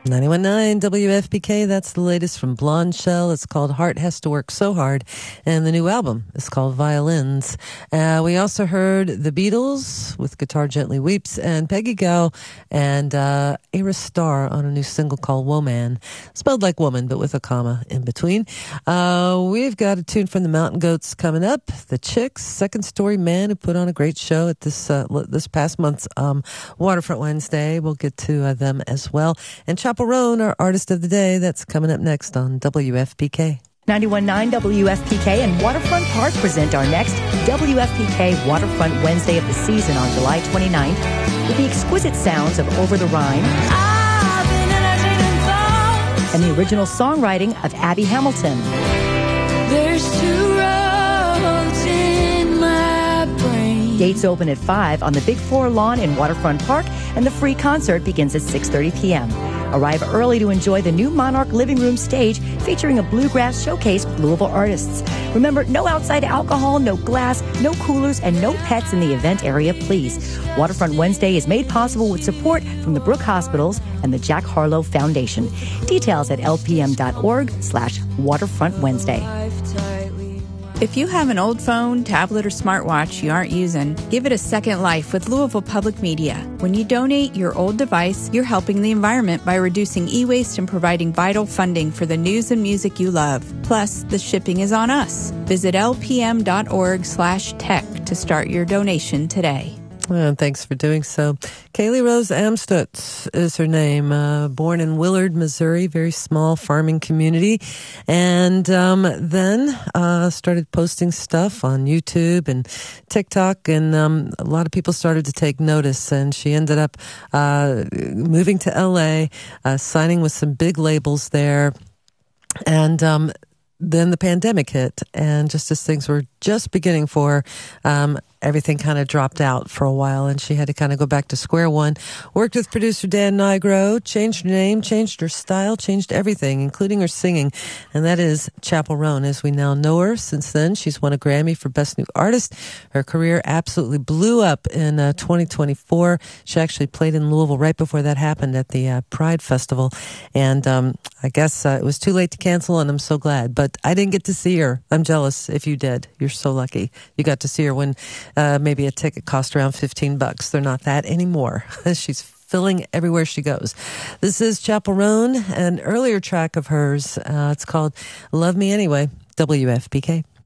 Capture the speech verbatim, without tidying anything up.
ninety-one point nine W F P K, that's the latest from Blonde Shell. It's called Heart Has to Work So Hard, and the new album is called Violins. Uh, we also heard The Beatles with Guitar Gently Weeps, and Peggy Gou and uh, Ira Starr on a new single called Woman, spelled like woman, but with a comma in between. Uh, we've got a tune from the Mountain Goats coming up. The Chicks, Second Story Man, who put on a great show at this uh, this past month's um, Waterfront Wednesday. We'll get to uh, them as well. And Chappell Roan, our artist of the day, that's coming up next on W F P K. ninety-one point nine W F P K and Waterfront Park present our next W F P K Waterfront Wednesday of the season on July twenty-ninth with the exquisite sounds of Over the Rhine and the original songwriting of Abby Hamilton. There's two roads in my brain. Gates open at five on the Big Floor lawn in Waterfront Park, and the free concert begins at six thirty p.m. Arrive early to enjoy the new Monarch Living Room stage featuring a bluegrass showcase with Louisville artists. Remember, no outside alcohol, no glass, no coolers, and no pets in the event area, please. Waterfront Wednesday is made possible with support from the Brooke Hospitals and the Jack Harlow Foundation. Details at lpm.org slash Waterfront Wednesday. If you have an old phone, tablet, or smartwatch you aren't using, give it a second life with Louisville Public Media. When you donate your old device, you're helping the environment by reducing e-waste and providing vital funding for the news and music you love. Plus, the shipping is on us. Visit lpm.org slash tech to start your donation today. And thanks for doing so. Kaylee Rose Amstutz is her name, uh, born in Willard, Missouri, very small farming community, and um, then uh, started posting stuff on YouTube and TikTok, and um, a lot of people started to take notice, and she ended up uh, moving to L A, uh, signing with some big labels there, and um, then the pandemic hit, and just as things were just beginning for um everything kind of dropped out for a while, and she had to kind of go back to square one. Worked with producer Dan Nigro, changed her name, changed her style, changed everything, including her singing, and that is Chappell Roan as we now know her. Since then, she's won a Grammy for Best New Artist. Her career absolutely blew up in uh, twenty twenty-four. She actually played in Louisville right before that happened at the uh, Pride Festival, and um, I guess uh, it was too late to cancel, and I'm so glad. But I didn't get to see her. I'm jealous if you did. You're so lucky. You got to see her when Uh, maybe a ticket cost around fifteen bucks. They're not that anymore. She's filling everywhere she goes. This is Chappell Roan, an earlier track of hers. Uh, it's called Love Me Anyway, W F P K.